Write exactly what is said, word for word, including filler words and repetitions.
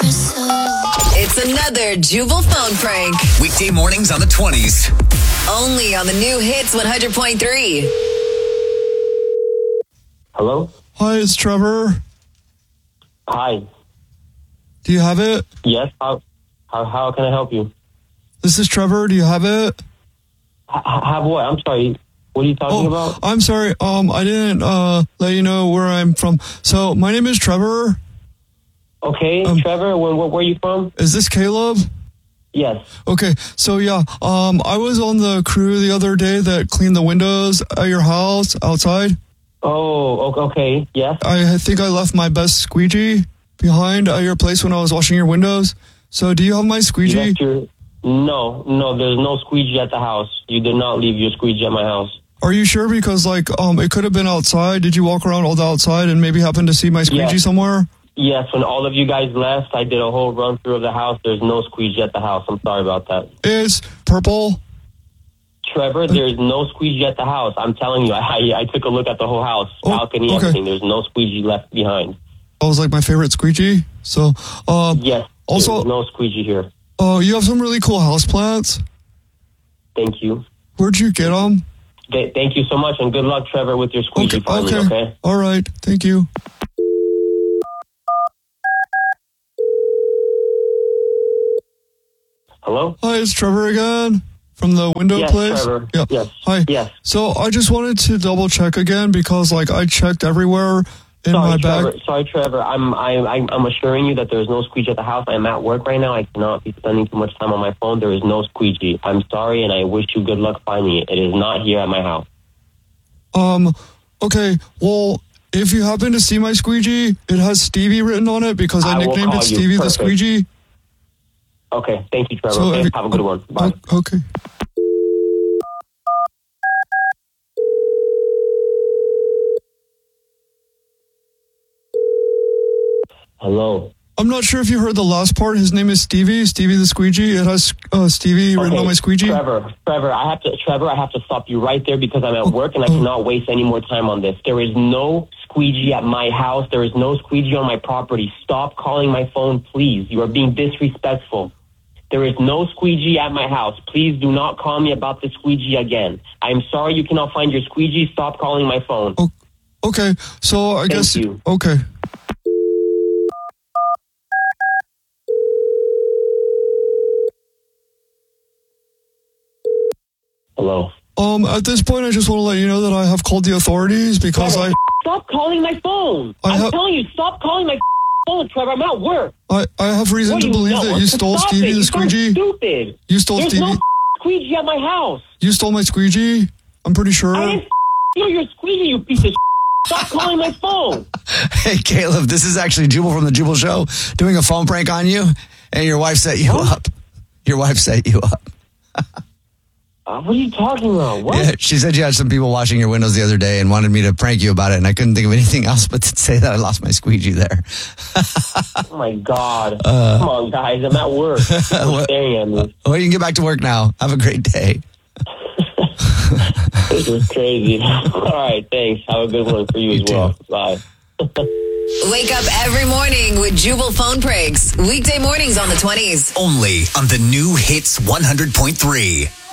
It's another Jubal phone prank. Weekday mornings on the twenties. Only on the new Hits one hundred point three. Hello? Hi, it's Trevor. Hi. Do you have it? Yes. How how, how can I help you? This is Trevor. Do you have it? H- have what? I'm sorry. What are you talking Oh, about? I'm sorry. Um, I didn't uh let you know where I'm from. So my name is Trevor. Okay, um, Trevor. Where, where, where are you from? Is this Caleb? Yes. Okay. So yeah, um, I was on the crew the other day that cleaned the windows at your house outside. Oh, o- okay. Yes. I think I left my best squeegee behind at your place when I was washing your windows. So do you have my You squeegee? left your- No, no. There's no squeegee at the house. You did not leave your squeegee at my house. Are you sure? Because like, um, it could have been outside. Did you walk around all the outside and maybe happen to see my squeegee Yes. somewhere? Yes. When all of you guys left, I did a whole run through of the house. There's no squeegee at the house. I'm sorry about that. It's purple. Trevor, there's no squeegee at the house. I'm telling you, I I took a look at the whole house, Oh, balcony, okay. everything. There's no squeegee left behind. That was like my favorite squeegee. So, um, Yes. Also- there's no squeegee here. uh, you have some really cool houseplants. Thank you. Where'd you get them? Th- thank you so much, and good luck, Trevor, with your squeegee Okay, finally, okay. okay? All right. Thank you. Hello? Hi, it's Trevor again from the window Yes, place. Trevor. Yeah. Yes. Hi. Yes. So I just wanted to double check again because like I checked everywhere in Sorry, my Trevor. bag. Sorry, Trevor. I'm I, I'm I'm assuring you that there's no squeegee at the house. I'm at work right now. I cannot be spending too much time on my phone. There is no squeegee. I'm sorry, and I wish you good luck finding it. It is not here at my house. Um, okay. Well, if you happen to see my squeegee, it has Stevie written on it because I, I will nicknamed call it you. Stevie the Perfect. squeegee. Okay. Thank you, Trevor. So okay. every- Have a good one. Bye. O- Okay. Hello. I'm not sure if you heard the last part. His name is Stevie, Stevie the squeegee. It has uh, Stevie written Okay, on my squeegee. Trevor, Trevor, I have to, Trevor, I have to stop you right there because I'm at work and I cannot waste any more time on this. There is no squeegee at my house. There is no squeegee on my property. Stop calling my phone, please. You are being disrespectful. There is no squeegee at my house. Please do not call me about the squeegee again. I'm sorry you cannot find your squeegee. Stop calling my phone. Oh, okay. So I Thank guess you. okay. Hello. Um, at this point, I just want to let you know that I have called the authorities because I, Stop calling my phone. I I'm have- telling you, stop calling my phone, Trevor. I'm at work. I, I have reason What to do believe know? that you stole Stop Stevie it. the You sound squeegee. stupid. You stole There's Stevie. no squeegee at my house. You stole my squeegee. I'm pretty sure. I didn't steal your squeegee, you piece of shit. Stop calling my phone. Hey, Caleb, this is actually Jubal from the Jubal Show doing a phone prank on you, and your wife set you up. Your wife set you up. Uh, what are you talking about? What? Yeah, she said you had some people washing your windows the other day and wanted me to prank you about it, and I couldn't think of anything else but to say that I lost my squeegee there. Oh, my God. Uh, Come on, guys. I'm at work. People are staring at me. Well, you can get back to work now. Have a great day. This is crazy. All right, thanks. Have a good one for you, You as well. too. Bye. Wake up every morning with Jubal phone pranks. Weekday mornings on the twenties. Only on the new Hits one hundred point three.